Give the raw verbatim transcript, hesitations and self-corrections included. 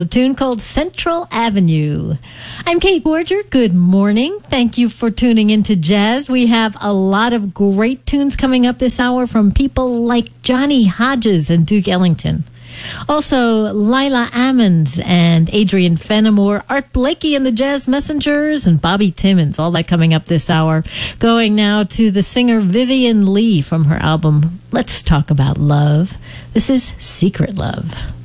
A tune called Central Avenue. I'm Kate Borger. Good morning. Thank you for tuning into Jazz. We have a lot of great tunes coming up this hour from people like Johnny Hodges and Duke Ellington. Also, Lila Ammons and Adrian Fenimore, Art Blakey and the Jazz Messengers, and Bobby Timmons. All that coming up this hour. Going now to the singer Vivian Lee from her album Let's Talk About Love. This is Secret Love.